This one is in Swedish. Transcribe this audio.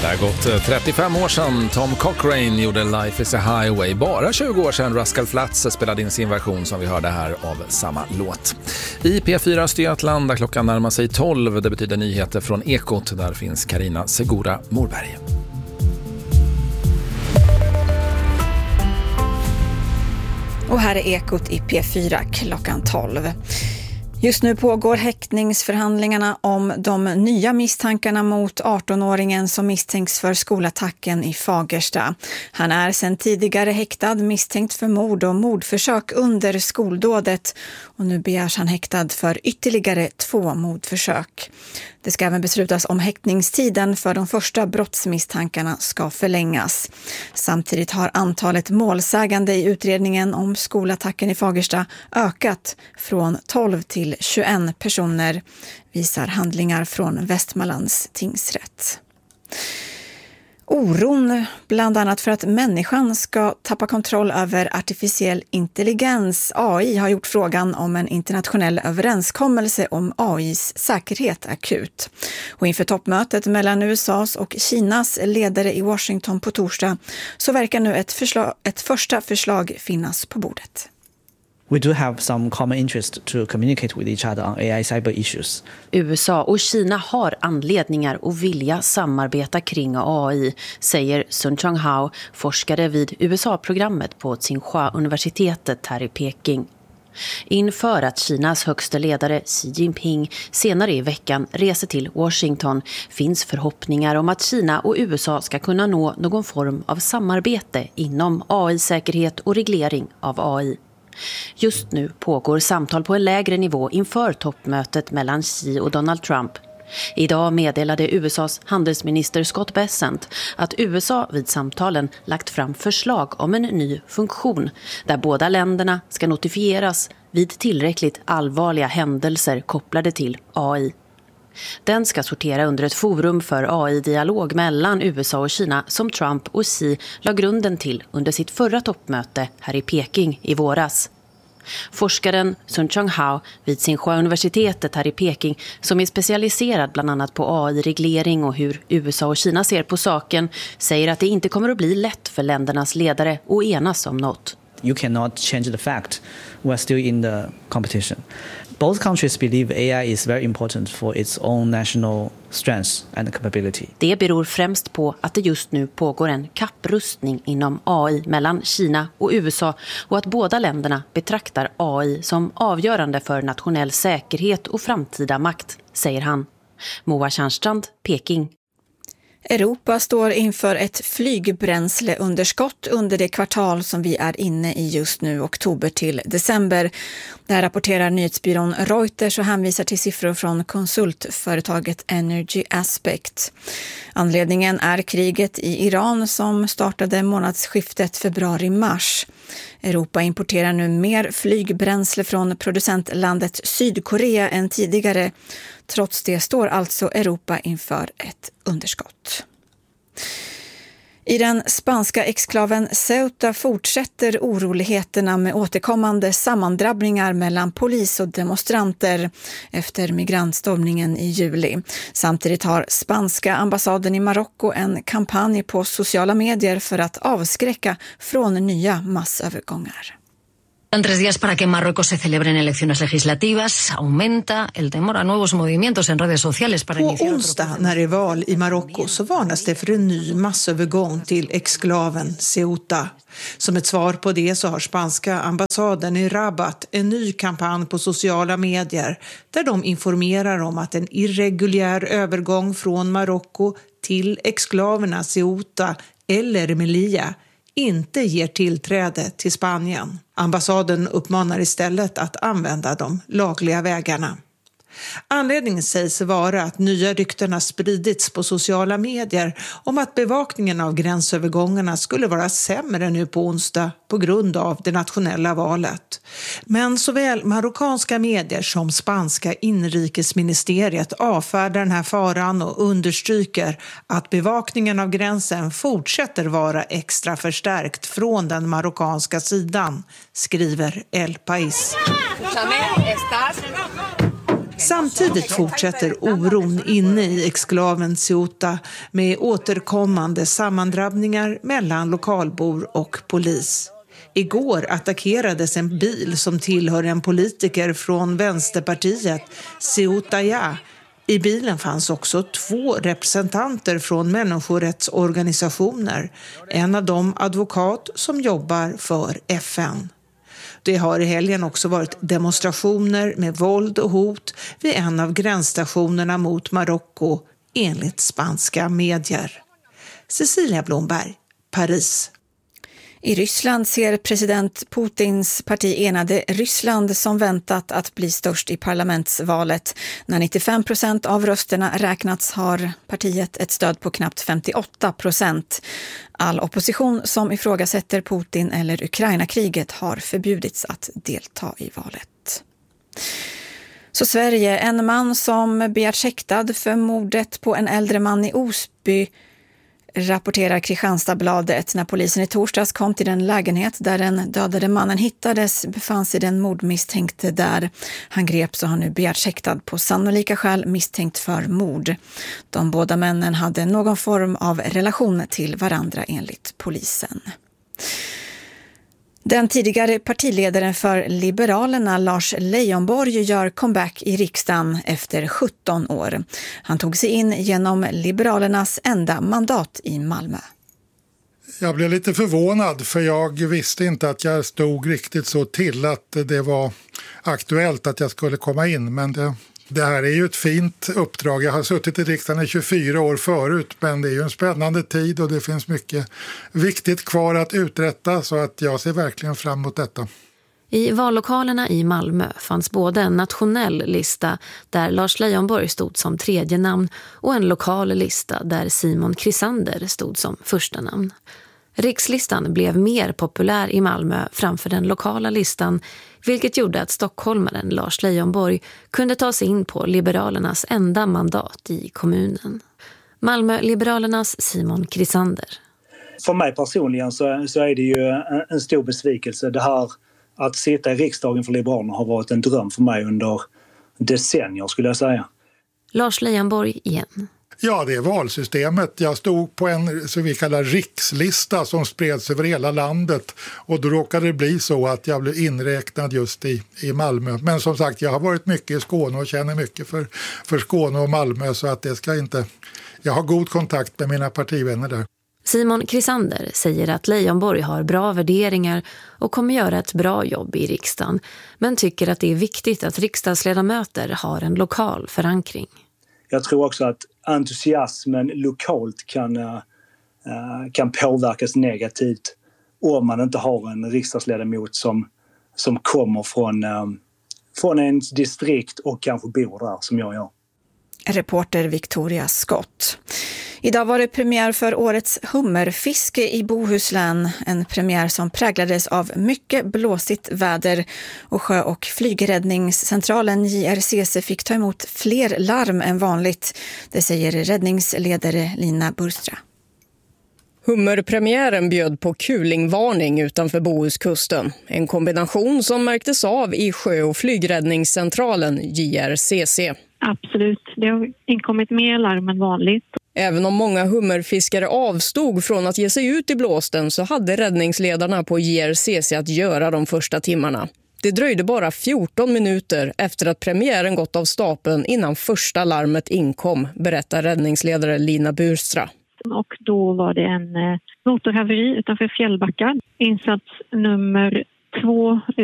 Det har gått 35 år sedan Tom Cochrane gjorde Life is a Highway. Bara 20 år sedan Rascal Flatts spelade in sin version som vi hörde här av samma låt. I P4 Östergötland där klockan närmar sig 12. Det betyder nyheter från Ekot. Där finns Carina Segura Morberg. Och här är Ekot i P4 klockan 12. Just nu pågår häktningsförhandlingarna om de nya misstankarna mot 18-åringen som misstänks för skolattacken i Fagersta. Han är sedan tidigare häktad misstänkt för mord och mordförsök under skoldådet och nu begärs han häktad för ytterligare 2 mordförsök. Det ska även beslutas om häktningstiden för de första brottsmisstankarna ska förlängas. Samtidigt har antalet målsägande i utredningen om skolattacken i Fagersta ökat från 12 till 21 personer, visar handlingar från Västmanlands tingsrätt. Oron bland annat för att människan ska tappa kontroll över artificiell intelligens, AI, har gjort frågan om en internationell överenskommelse om AIs säkerhet akut. Och inför toppmötet mellan USAs och Kinas ledare i Washington på torsdag så verkar nu ett första förslag finnas på bordet. We do have some common interest to communicate with each other on AI cyber issues. USA och Kina har anledningar att vilja samarbeta kring AI, säger Sun Chonghao, forskare vid USA-programmet på Tsinghua-universitetet här i Peking. Inför att Kinas högsta ledare Xi Jinping senare i veckan reser till Washington finns förhoppningar om att Kina och USA ska kunna nå någon form av samarbete inom AI-säkerhet och reglering av AI. Just nu pågår samtal på en lägre nivå inför toppmötet mellan Xi och Donald Trump. Idag meddelade USAs handelsminister Scott Bessent att USA vid samtalen lagt fram förslag om en ny funktion där båda länderna ska notifieras vid tillräckligt allvarliga händelser kopplade till AI. Den ska sortera under ett forum för AI-dialog mellan USA och Kina som Trump och Xi la grunden till under sitt förra toppmöte här i Peking i våras. Forskaren Sun Chonghao vid Tsinghua-universitetet här i Peking, som är specialiserad bland annat på AI-reglering och hur USA och Kina ser på saken, säger att det inte kommer att bli lätt för ländernas ledare att enas om något. You cannot change the fact we're still in the competition. Both countries believe AI is very important for its own national strength and capability. Det beror främst på att det just nu pågår en kapprustning inom AI mellan Kina och USA och att båda länderna betraktar AI som avgörande för nationell säkerhet och framtida makt, säger han. Moa Tjärnstrand, Peking. Europa står inför ett flygbränsleunderskott under det kvartal som vi är inne i just nu, oktober till december. Det här rapporterar nyhetsbyrån Reuters och hänvisar till siffror från konsultföretaget Energy Aspect. Anledningen är kriget i Iran som startade månadsskiftet februari-mars. Europa importerar nu mer flygbränsle från producentlandet Sydkorea än tidigare. Trots det står alltså Europa inför ett underskott. I den spanska exklaven Ceuta fortsätter oroligheterna med återkommande sammandrabbningar mellan polis och demonstranter efter migrantstormningen i juli. Samtidigt har spanska ambassaden i Marocko en kampanj på sociala medier för att avskräcka från nya massövergångar. En 3 días para que en Marruecos se celebren elecciones legislativas, aumenta el temor a nuevos movimientos en redes sociales para iniciar. På onsdag när det är val i Marocko så varnas det för en ny massövergång till exklaven Ceuta. Som ett svar på det så har spanska ambassaden i Rabat en ny kampanj på sociala medier där de informerar om att en irreguljär övergång från Marocko till exklaverna Ceuta eller Melilla inte ger tillträde till Spanien. Ambassaden uppmanar istället att använda de lagliga vägarna. Anledningen sägs vara att nya rykten har spridits på sociala medier om att bevakningen av gränsövergångarna skulle vara sämre nu på onsdag på grund av det nationella valet. Men såväl marockanska medier som spanska inrikesministeriet avfärdar den här faran och understryker att bevakningen av gränsen fortsätter vara extra förstärkt från den marockanska sidan, skriver El País. Samtidigt fortsätter oron inne i exklaven Ceuta med återkommande sammandrabbningar mellan lokalbor och polis. Igår attackerades en bil som tillhör en politiker från Vänsterpartiet, Ceuta Ya. I bilen fanns också 2 representanter från människorättsorganisationer, en av dem advokat som jobbar för FN. Det har i helgen också varit demonstrationer med våld och hot vid en av gränsstationerna mot Marocko, enligt spanska medier. Cecilia Blomberg, Paris. I Ryssland ser president Putins parti Enade Ryssland som väntat att bli störst i parlamentsvalet. När 95% av rösterna räknats har partiet ett stöd på knappt 58%. All opposition som ifrågasätter Putin eller Ukraina-kriget har förbjudits att delta i valet. Så Sverige, en man som begärt häktad för mordet på en äldre man i Osby, rapporterar Kristianstadsbladet. När polisen i torsdags kom till den lägenhet där den dödade mannen hittades befann sig den mordmisstänkte där. Han greps och har nu begärt häktad på sannolika skäl misstänkt för mord. De båda männen hade någon form av relation till varandra enligt polisen. Den tidigare partiledaren för Liberalerna, Lars Leijonborg, gör comeback i riksdagen efter 17 år. Han tog sig in genom Liberalernas enda mandat i Malmö. Jag blev lite förvånad för jag visste inte att jag stod riktigt så till att det var aktuellt att jag skulle komma in. Men det här är ju ett fint uppdrag. Jag har suttit i riksdagen i 24 år förut, men det är ju en spännande tid och det finns mycket viktigt kvar att uträtta, så att jag ser verkligen fram emot detta. I vallokalerna i Malmö fanns både en nationell lista där Lars Leijonborg stod som tredje namn och en lokal lista där Simon Krisander stod som första namn. Rikslistan blev mer populär i Malmö framför den lokala listan, vilket gjorde att stockholmaren Lars Leijonborg kunde ta sig in på Liberalernas enda mandat i kommunen. Malmö-Liberalernas Simon Krisander. För mig personligen så är det ju en stor besvikelse. Det här att sitta i riksdagen för Liberalerna har varit en dröm för mig under decennier, skulle jag säga. Lars Leijonborg igen. Ja, det är valsystemet. Jag stod på en så vi kallar rikslista som spreds över hela landet, och då råkade det bli så att jag blev inräknad just i Malmö. Men som sagt, jag har varit mycket i Skåne och känner mycket för Skåne och Malmö, så att det ska inte... Jag har god kontakt med mina partivänner där. Simon Krisander säger att Leijonborg har bra värderingar och kommer göra ett bra jobb i riksdagen, men tycker att det är viktigt att riksdagsledamöter har en lokal förankring. Jag tror också att entusiasmen lokalt kan påverkas negativt om man inte har en riksdagsledamot som kommer från ens distrikt och kanske bor där som jag gör. Reporter Victoria Scott. Idag var det premiär för årets hummerfiske i Bohuslän. En premiär som präglades av mycket blåsigt väder, och sjö- och flygräddningscentralen JRCC fick ta emot fler larm än vanligt. Det säger räddningsledare Lina Burstra. Hummerpremiären bjöd på kulingvarning utanför Bohuskusten. En kombination som märktes av i sjö- och flygräddningscentralen JRCC. Absolut, det har inkommit mer larm än vanligt. Även om många hummerfiskare avstod från att ge sig ut i blåsten så hade räddningsledarna på JRCC att göra de första timmarna. Det dröjde bara 14 minuter efter att premiären gått av stapeln innan första larmet inkom, berättar räddningsledare Lina Burstra. Och då var det en motorhaveri utanför Fjällbacka. Insats nummer 2